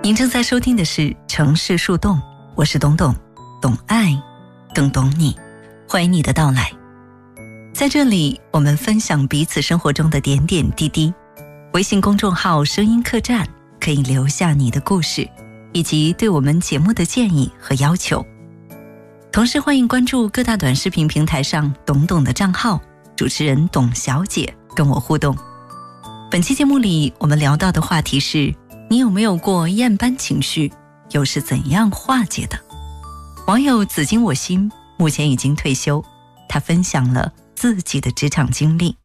您正在收听的是城市树洞，我是董董，懂爱更懂你，欢迎你的到来。在这里我们分享彼此生活中的点点滴滴，微信公众号声音客栈可以留下你的故事以及对我们节目的建议和要求。同时欢迎关注各大短视频平台上董董的账号，主持人董小姐跟我互动。本期节目里我们聊到的话题是，你有没有过厌班情绪，又是怎样化解的？网友紫金我心目前已经退休，他分享了自己的职场经历。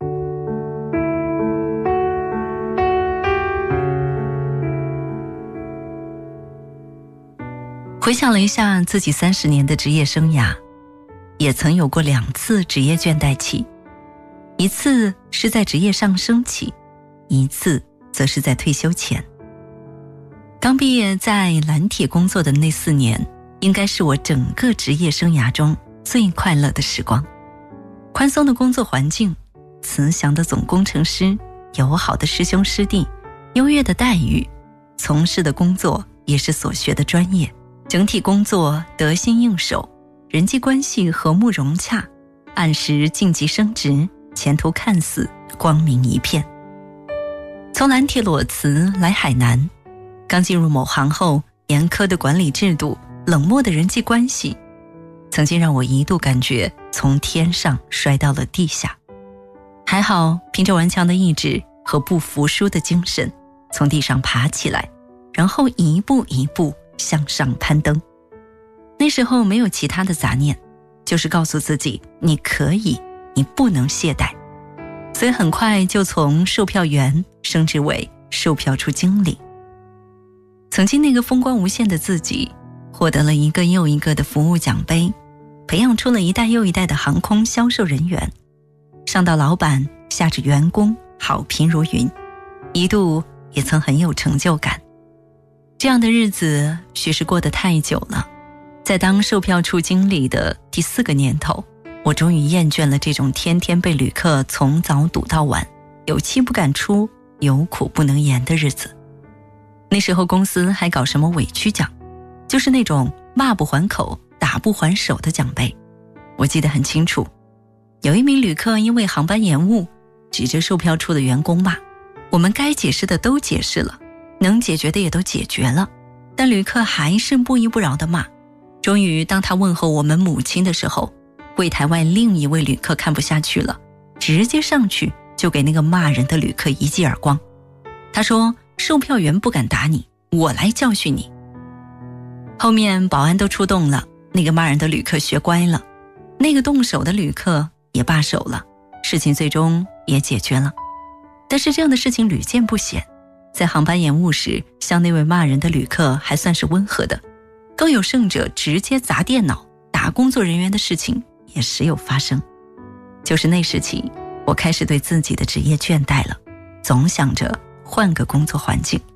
回想了一下自己30年的职业生涯，也曾有过2次职业倦怠期，一次是在职业上升期，一次则是在退休前。刚毕业在蓝铁工作的那4年，应该是我整个职业生涯中最快乐的时光。宽松的工作环境，慈祥的总工程师，友好的师兄师弟，优越的待遇，从事的工作也是所学的专业，整体工作得心应手，人际关系和睦融洽，按时晋级升职，前途看似光明一片。从蓝铁裸辞来海南，刚进入某行后，严苛的管理制度，冷漠的人际关系，曾经让我一度感觉从天上摔到了地下。还好凭着顽强的意志和不服输的精神，从地上爬起来，然后一步一步向上攀登。那时候没有其他的杂念，就是告诉自己你可以，你不能懈怠。所以很快就从售票员升职为售票处经理。曾经那个风光无限的自己，获得了一个又一个的服务奖杯，培养出了一代又一代的航空销售人员，上到老板，下至员工，好评如云，一度也曾很有成就感。这样的日子许是过得太久了，在当售票处经理的第4个年头，我终于厌倦了这种天天被旅客从早堵到晚，有气不敢出，有苦不能言的日子。那时候公司还搞什么委屈奖，就是那种骂不还口，打不还手的奖杯。我记得很清楚，有一名旅客因为航班延误，指着售票处的员工骂，我们该解释的都解释了，能解决的也都解决了，但旅客还是不依不饶地骂。终于当他问候我们母亲的时候，柜台外另一位旅客看不下去了，直接上去就给那个骂人的旅客一记耳光。他说，售票员不敢打你，我来教训你。后面保安都出动了，那个骂人的旅客学乖了，那个动手的旅客也罢手了，事情最终也解决了。但是这样的事情屡见不鲜，在航班延误时，像那位骂人的旅客还算是温和的，更有甚者直接砸电脑打工作人员的事情也时有发生。就是那时起，我开始对自己的职业倦怠了，总想着换个工作环境。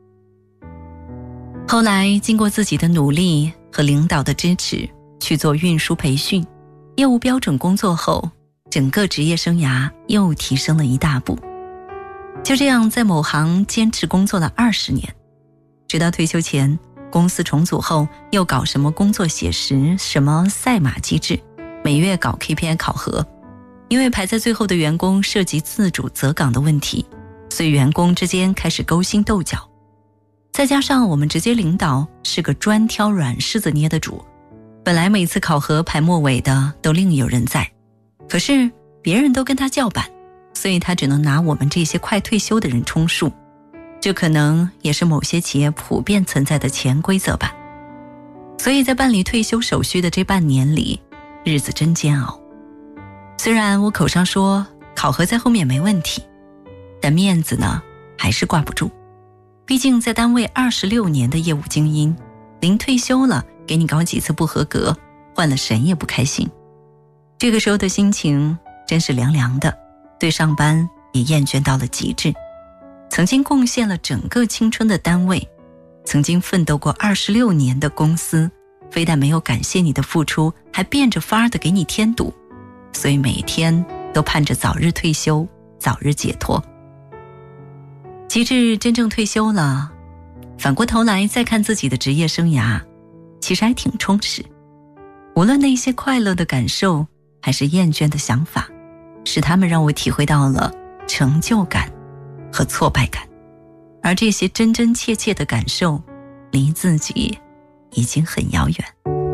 后来经过自己的努力和领导的支持，去做运输培训，业务标准工作后，整个职业生涯又提升了一大步。就这样在某行坚持工作了20年，直到退休前，公司重组后又搞什么工作写实，什么赛马机制，每月搞 KPI 考核。因为排在最后的员工涉及自主择岗的问题，所以员工之间开始勾心斗角。再加上我们直接领导是个专挑软柿子捏的主，本来每次考核排末尾的都另有人在，可是别人都跟他叫板，所以他只能拿我们这些快退休的人充数。这可能也是某些企业普遍存在的潜规则吧。所以在办理退休手续的这半年里，日子真煎熬。虽然我口上说考核在后面没问题，但面子呢还是挂不住。毕竟在单位26年的业务精英，临退休了给你搞几次不合格，换了谁也不开心。这个时候的心情真是凉凉的，对上班也厌倦到了极致。曾经贡献了整个青春的单位，曾经奋斗过26年的公司，非但没有感谢你的付出，还变着法儿的给你添堵，所以每天都盼着早日退休，早日解脱。及至真正退休了， 反过头来再看自己的职业生涯，其实还挺充实。无论那些快乐的感受还是厌倦的想法，是他们让我体会到了成就感和挫败感，而这些真真切切的感受离自己已经很遥远。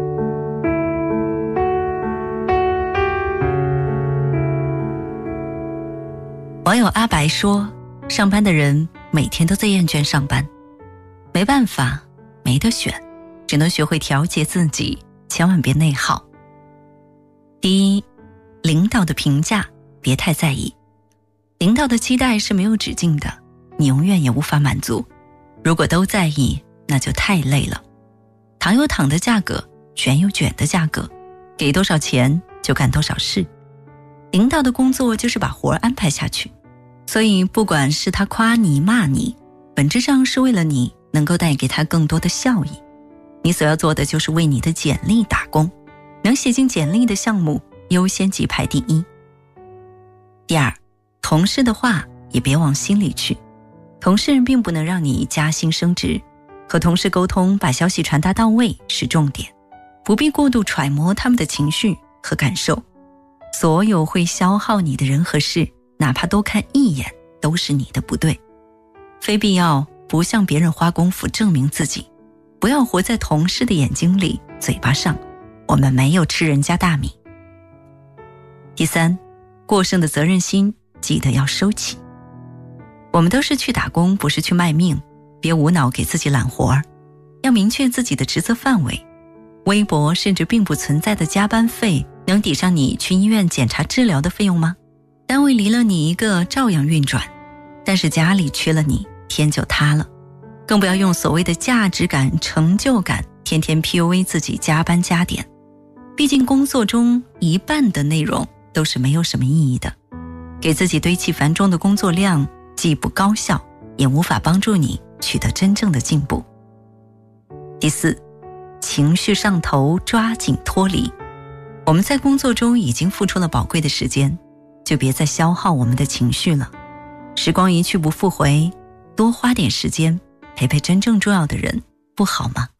网友阿白说，上班的人每天都在厌倦上班，没办法，没得选，只能学会调节自己，千万别内耗。第一，领导的评价别太在意，领导的期待是没有止境的，你永远也无法满足。如果都在意，那就太累了。糖有糖的价格，卷有卷的价格，给多少钱就干多少事。领导的工作就是把活安排下去，所以不管是他夸你骂你，本质上是为了你能够带给他更多的效益。你所要做的就是为你的简历打工，能写进简历的项目优先级排第一。第二，同事的话也别往心里去，同事并不能让你加薪升职，和同事沟通，把消息传达到位是重点，不必过度揣摩他们的情绪和感受。所有会消耗你的人和事，哪怕多看一眼，都是你的不对。非必要不向别人花功夫证明自己，不要活在同事的眼睛里嘴巴上，我们没有吃人家大米。第三，过剩的责任心记得要收起。我们都是去打工，不是去卖命，别无脑给自己揽活儿，要明确自己的职责范围。微薄甚至并不存在的加班费能抵上你去医院检查治疗的费用吗？单位离了你一个照样运转，但是家里缺了你，天就塌了。更不要用所谓的价值感、成就感天天 PUA 自己加班加点，毕竟工作中一半的内容都是没有什么意义的，给自己堆砌繁重的工作量既不高效，也无法帮助你取得真正的进步。第四，情绪上头，抓紧脱离。我们在工作中已经付出了宝贵的时间，就别再消耗我们的情绪了。时光一去不复回，多花点时间陪陪真正重要的人，不好吗？